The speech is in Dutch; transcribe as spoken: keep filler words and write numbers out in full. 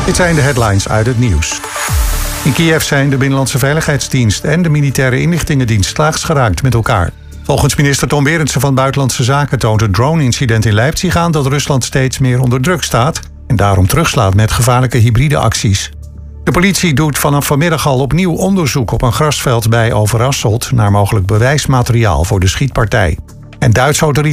Dit zijn de headlines uit het nieuws. In Kiev zijn de Binnenlandse Veiligheidsdienst en de Militaire Inlichtingendienst slaags geraakt met elkaar. Volgens minister Tom Berendsen van Buitenlandse Zaken toont het drone-incident in Leipzig aan dat Rusland steeds meer onder druk staat en daarom terugslaat met gevaarlijke hybride acties. De politie doet vanaf vanmiddag al opnieuw onderzoek op een grasveld bij Overasselt naar mogelijk bewijsmateriaal voor de schietpartij. En Duitse autoriteiten